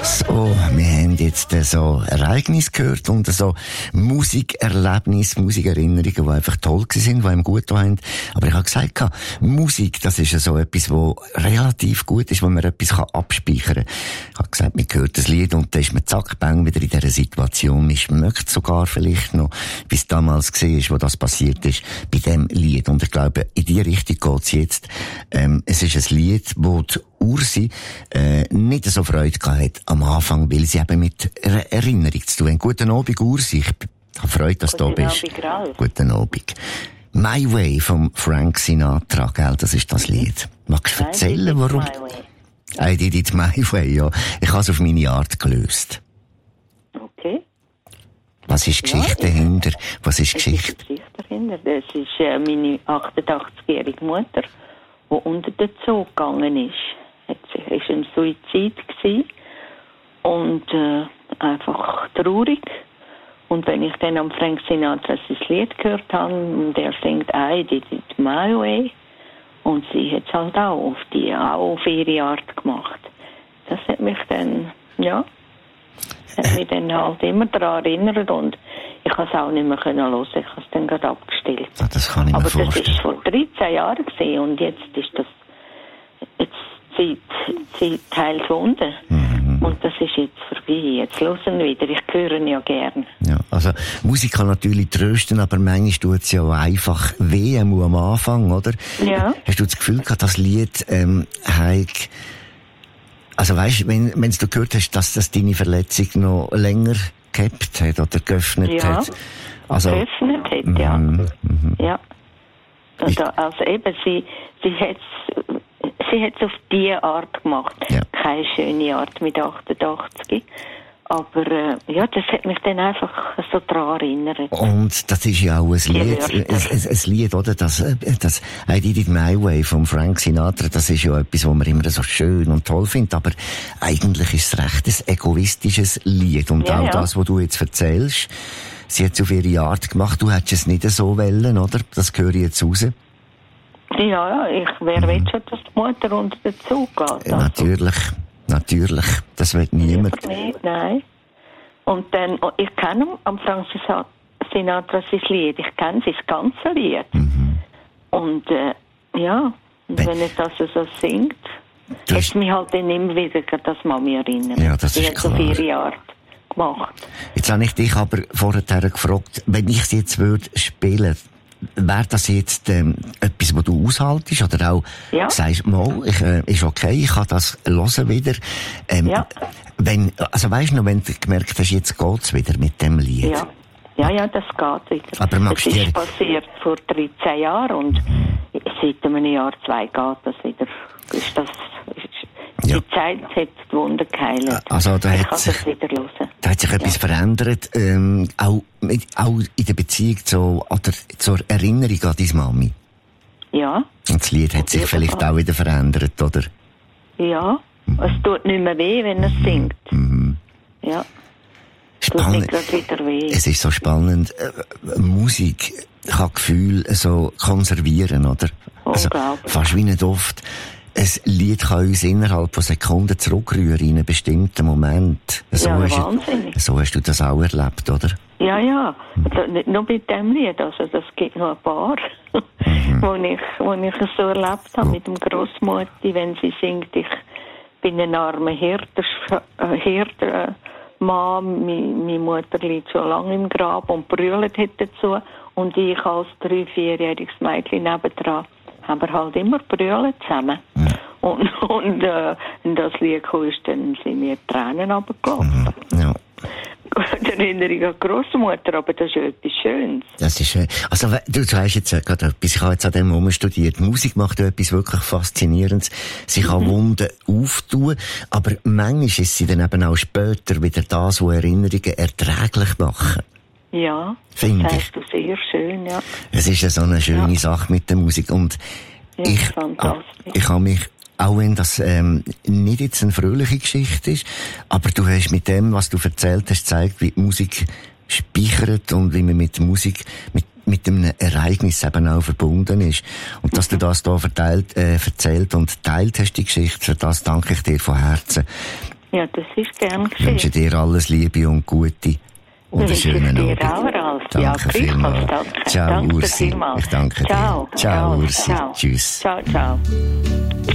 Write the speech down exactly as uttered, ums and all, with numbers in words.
So, wir haben jetzt so Ereignisse gehört und so Musikerlebnisse, Musikerinnerungen, die einfach toll waren, die einem gut haben. Aber ich habe gesagt, Musik, das ist ja so etwas, wo relativ gut ist, wo man etwas abspeichern kann. Ich habe gesagt, man hört das Lied und dann ist man zack, bang, wieder in dieser Situation. Man schmeckt sogar vielleicht noch, wie es damals war, wo das passiert ist, bei dem Lied. Und ich glaube, in die Richtung geht es jetzt. Ähm, es ist ein Lied, wo die Ursi äh, nicht so Freude gehabt hat am Anfang, weil sie eben mit er- Erinnerung zu tun haben. Guten Abend, Ursi. Ich habe Freude, dass du da bist. Guten Abend, Guten Abend. My Way von Frank Sinatra, gell? Das ist das Lied. Magst du erzählen, warum? I did it my way, ja. Ich habe es auf meine Art gelöst. Okay. Was ist Geschichte ja, dahinter? Was ist Geschichte? Ist Geschichte dahinter. Das ist äh, meine achtundachtzigjährige Mutter, die unter den Zoo gegangen ist. Es war ein Suizid gewesen und äh, einfach traurig. Und wenn ich dann am Frank Sinatra sein Lied gehört habe, und er singt I did it my way, und sie hat es halt auch auf, die, auch auf ihre Art gemacht. Das hat mich dann, ja, hat mich dann halt immer daran erinnert und ich konnte es auch nicht mehr hören. Ich habe es dann gerade abgestellt. Ja, das kann ich mir Aber vorstellen. das war vor dreizehn Jahren gewesen, und jetzt ist das jetzt Zeit, Zeit teils Wunder. Mhm. Und das ist jetzt vorbei. Jetzt hören wir wieder. Ich höre ihn ja gern. Ja, also Musik kann natürlich trösten, aber manchmal tut es ja auch einfach weh am Anfang, oder? Ja. Hast du das Gefühl gehabt, das Lied ähm, heik, also weißt, wenn wenn du gehört hast, dass das deine Verletzung noch länger gehabt hat oder geöffnet ja. hat? Also, geöffnet hat, ja. Mm, mm, ja. Also, also eben, sie, sie hat sie hat's auf diese Art gemacht. Ja. Keine schöne Art mit achtundachtzig. Aber äh, ja, das hat mich dann einfach so daran erinnert. Und das ist ja auch ein Lied, ein, ein, ein Lied, oder? Das, das I Did It My Way von Frank Sinatra, das ist ja etwas, was man immer so schön und toll findet. Aber eigentlich ist es recht ein egoistisches Lied. Und ja, auch ja. das, was du jetzt erzählst, sie hat es auf ihre Art gemacht. Du hättest es nicht so wollen, oder? Das höre ich jetzt raus. Ja, ja, ich, wer mhm. will schon, dass die Mutter unter den Zug geht? Also. Ja, natürlich. Natürlich, das will niemand. Nicht, nein. Und dann, ich kenne am Frank Sinatra sein Lied, ich kenne sein ganzes Lied. Mhm. Und äh, ja, und wenn, wenn er das so singt, hat es mich halt dann immer wieder das Mami erinnert. Ja, das sie ist hat klar. auf ihre Art gemacht. Jetzt habe ich dich aber vorher gefragt, wenn ich sie jetzt würde spielen, wäre das jetzt ähm, etwas, was du aushaltest? Oder auch ja. sagst, mal, ich, äh, ist okay, ich kann das hören wieder. Ähm, ja. Wenn, also weisst du noch, wenn du gemerkt hast, jetzt geht's wieder mit dem Lied? Ja, ja, ja, das geht wieder. Aber magst das dir... ist passiert vor dreizehn Jahren und mhm. seit einem Jahr, zwei geht das wieder. Ist das... Ist, ja. Die Zeit hat die Wunder geheilt. Also, da ich hat kann sich, das wieder hören. Da hat sich etwas ja. verändert, ähm, auch, auch in der Beziehung zu, oder zur Erinnerung an deine Mami. Ja. Und das Lied hat sich ja, vielleicht auch wieder verändert, oder? Ja. Mhm. Es tut nicht mehr weh, wenn er singt. Mhm. Ja. Spannend. Tut nicht wieder weh. Es ist so spannend. Äh, Musik kann Gefühle so konservieren, oder? Also, fast wie nicht oft. Ein Lied kann uns innerhalb von Sekunden zurückrühren in einen bestimmten Moment. So, ja, hast wahnsinnig. Du, so hast du das auch erlebt, oder? Ja, ja. Mhm. Nicht nur mit dem Lied, also das gibt noch ein paar, mhm. wo ich, wo ich es so erlebt habe, oh. mit dem Grossmutti, wenn sie singt, ich bin ein armer Hirter, äh, Hirter, äh, Mann, meine Mutter liegt schon lange im Grab und brüllt hat dazu, und ich als drei-, vierjähriges Mädchen nebendran haben wir halt immer brüllen zusammen. Ja. Und, und äh, in das Lied kam, dann sind mir Tränen runtergelaufen. Ja. Die Erinnerung an die Grossmutter, aber das ist ja etwas Schönes. Das ist schön. Also, du sagst jetzt äh, gerade etwas, ich habe jetzt an dem Moment studiert. Musik macht ja etwas wirklich Faszinierendes. Sie kann mhm. Wunden auftun, aber manchmal ist sie dann eben auch später wieder das, was Erinnerungen erträglich machen. Ja, Find das ich. heißt du sehr schön, ja. Es ist ja so eine schöne ja. Sache mit der Musik. Und ja, ich, fantastisch. ich habe mich, auch wenn das ähm, nicht jetzt eine fröhliche Geschichte ist, aber du hast mit dem, was du erzählt hast, gezeigt, wie die Musik speichert und wie man mit Musik, mit, mit einem Ereignis eben auch verbunden ist. Und dass mhm. du das da verteilt, äh, erzählt und teilt hast, die Geschichte, für das danke ich dir von Herzen. Ja, das ist gern Ich geschehen. wünsche dir alles Liebe und Gute. Und einen schönen dir Abend. auch, Ralf. Danke Ja, vielmals. danke. Ciao, Danke Ursi. vielmals. Ich danke Ciao. dir. Ciao, Ciao. Ursi. Ciao. Tschüss. Ciao, ciao.